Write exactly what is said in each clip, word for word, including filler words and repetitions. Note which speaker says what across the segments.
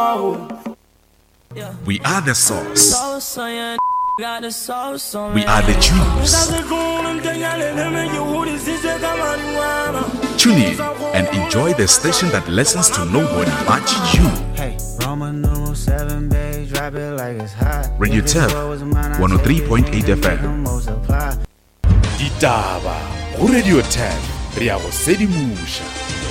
Speaker 1: We are the source. We are the Jews. Tune in and enjoy the station that listens to nobody but you. Radio T E F one oh three point eight F M. Ditaba go Radio T E F re a go sedimusha.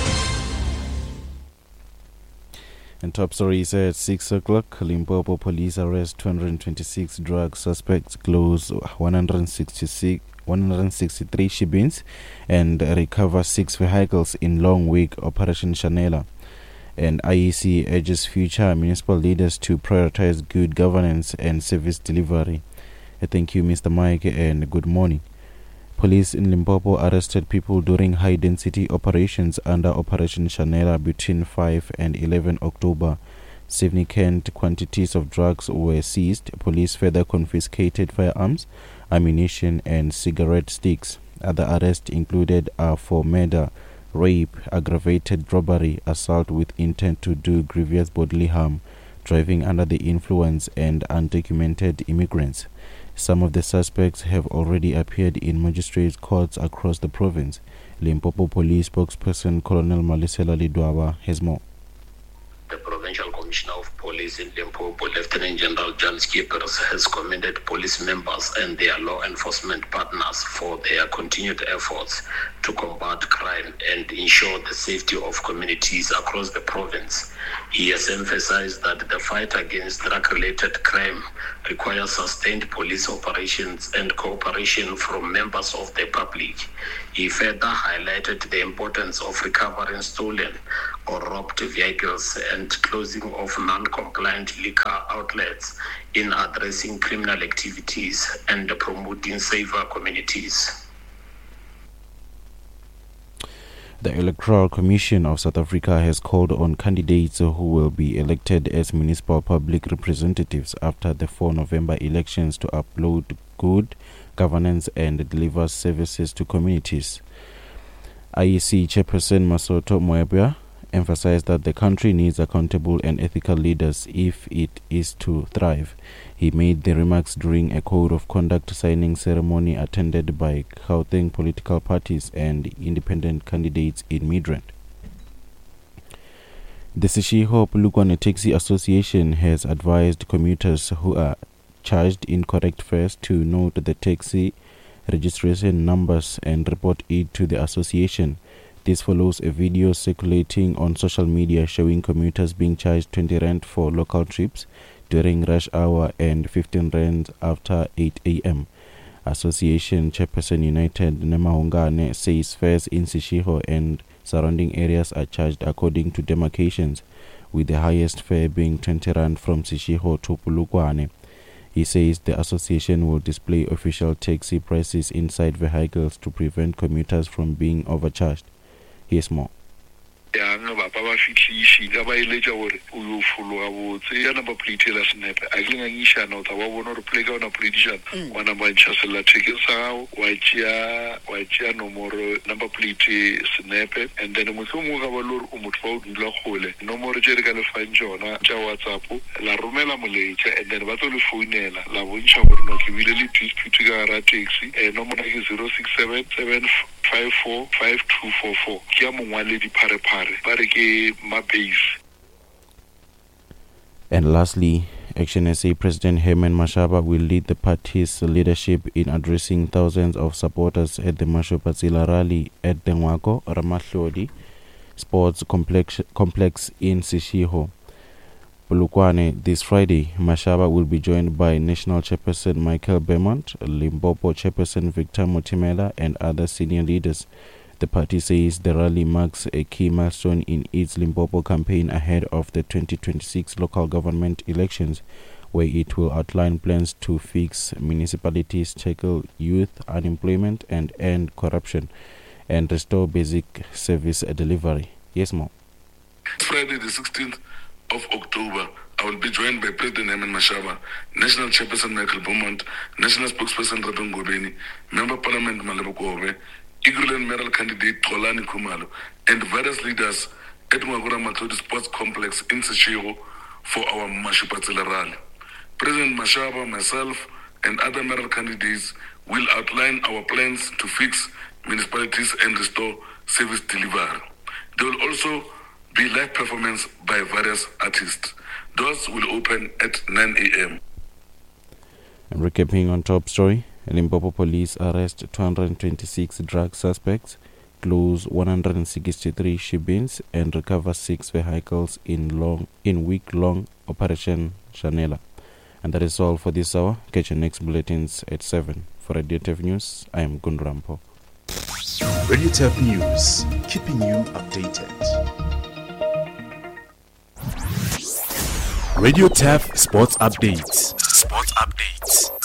Speaker 2: And top stories at six o'clock. Limpopo police arrest two hundred twenty-six drug suspects, close one hundred sixty-six, one hundred sixty-three shipments, and recover six vehicles in long week Operation Chanela. And I E C urges future municipal leaders to prioritize good governance and service delivery. Uh, thank you, Mister Mike, and good morning. Police in Limpopo arrested people during high-density operations under Operation Chanela between five and eleven October. Significant quantities of drugs were seized. Police further confiscated firearms, ammunition, and cigarette sticks. Other arrests included are for murder, rape, aggravated robbery, assault with intent to do grievous bodily harm, driving under the influence, and undocumented immigrants. Some of the suspects have already appeared in magistrates' courts across the province. Limpopo Police spokesperson Colonel Malisela Lidwaba has more.
Speaker 3: The Provincial Commissioner of Police in Limpopo, Lieutenant General John Skippers, has commended police members and their law enforcement partners for their continued efforts to combat crime and ensure the safety of communities across the province. He has emphasized that the fight against drug-related crime requires sustained police operations and cooperation from members of the public. He further highlighted the importance of recovering stolen or robbed vehicles and closing of non-compliant liquor outlets in addressing criminal activities and promoting safer communities.
Speaker 2: The Electoral Commission of South Africa has called on candidates who will be elected as municipal public representatives after the fourth of November elections to uphold good governance and deliver services to communities. I E C Chairperson Masoto Moebua emphasized that the country needs accountable and ethical leaders if it is to thrive. He made the remarks during a code of conduct signing ceremony attended by Gauteng political parties and independent candidates in Midrand. The Sishiho Polokwane Taxi Association has advised commuters who are charged incorrect fares to note the taxi registration numbers and report it to the association. This follows a video circulating on social media showing commuters being charged twenty rand for local trips during rush hour and fifteen rand after eight a.m. Association Chairperson United Nemahongane says fares in Sishiho and surrounding areas are charged according to demarcations, with the highest fare being twenty rand from Sishiho to Polokwane. He says the association will display official taxi prices inside vehicles to prevent commuters from being overcharged. Here's more.
Speaker 4: ya nga ba ba fitlishi ga ba iletsa gore o yo fologa botse ya na ba plitela snepe a ke ngangisha no ta wa bona re play ka ona prediction wana ba ntsha la ticket sa wa tsia wa tsia nomoro number plate snepe and then mo tsomo ga ba lori o motho ba o dula gole nomoro je re ka le fang jona tsa WhatsApp la romela moletsa and then ba tlo le founela la bontsha gore no ke bile le dispute ka ra taxi e nomoro ke zero six seven seven five four five two four four ke ya mongwale di pare pare bare ke ma base.
Speaker 2: And lastly, Action S A President Herman Mashaba will lead the party's leadership in addressing thousands of supporters at the Mashopatsila rally at the Ngwako Ramahlodi Sports Complex, complex in Sishiho, Polokwane. This Friday, Mashaba will be joined by National Chairperson Michael Beaumont, Limpopo Chairperson Victor Motimela, and other senior leaders. The party says the rally marks a key milestone in its Limpopo campaign ahead of the twenty twenty-six local government elections, where it will outline plans to fix municipalities, tackle youth unemployment, and end corruption, and restore basic service delivery. Yes, Mo.
Speaker 5: Friday the sixteenth of October, I will be joined by President Herman Mashaba, National Chairperson Michael Beaumont, National Spokesperson Rabin Gobeni, Member Parliament Malebo Kobe, Eagle Mayoral candidate Tolani Kumalo, and various leaders at Ngwako Ramahlodi Sports Complex in Sishiho, for our Mashupatsela rally. President Mashaba, myself, and other mayoral candidates will outline our plans to fix municipalities and restore service delivery. There will also be live performance by various artists. Doors will open at nine a.m.
Speaker 2: And recapping on top story, Limpopo police arrest two hundred twenty-six drug suspects, close one hundred sixty-three ship-ins, and recover six vehicles in long in week-long Operation Janela. And that is all for this hour. Catch your next bulletins at seven. For Radio T F News, I am Gundrampo.
Speaker 1: Radio T F News, keeping you updated. Radio T F Sports Updates. Sports Updates.